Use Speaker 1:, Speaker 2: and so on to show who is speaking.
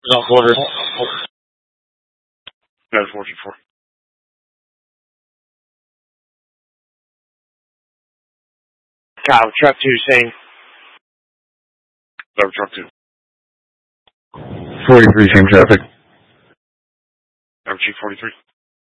Speaker 1: Result quarters. That is 44. Kyle, truck 2, same. Over truck 2.
Speaker 2: 43, same traffic.
Speaker 1: Over Chief 43.